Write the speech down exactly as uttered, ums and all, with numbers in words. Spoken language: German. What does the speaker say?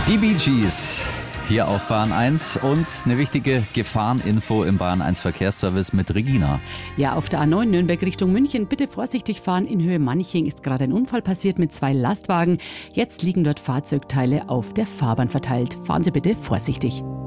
Die Bee Gees hier auf Bahn eins und eine wichtige Gefahreninfo im Bahn eins Verkehrsservice mit Regina. Ja, auf der A neun Nürnberg Richtung München bitte vorsichtig fahren. In Höhe Manching ist gerade ein Unfall passiert mit zwei Lastwagen. Jetzt liegen dort Fahrzeugteile auf der Fahrbahn verteilt. Fahren Sie bitte vorsichtig.